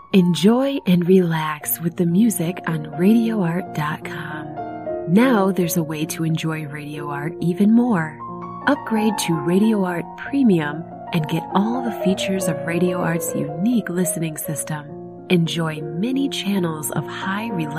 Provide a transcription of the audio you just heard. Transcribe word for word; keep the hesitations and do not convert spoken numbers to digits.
Enjoy and relax with the music on radio art dot com. Now there's a way to enjoy Radio Art even more. Upgrade to Radio Art Premium and get all the features of Radio Art's unique listening system. Enjoy many channels of high reliability